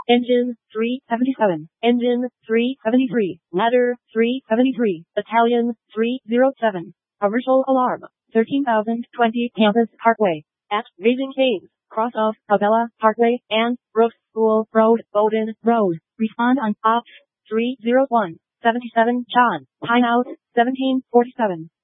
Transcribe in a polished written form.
Engine 377. Engine 373. Ladder 373. Battalion 307. Commercial alarm. 13,020 Campus Parkway. At Raising Cane's, cross of Abella Parkway and Brooks School Road, Bowden Road. Respond on Ops 301. 77 John. Timeout 1747.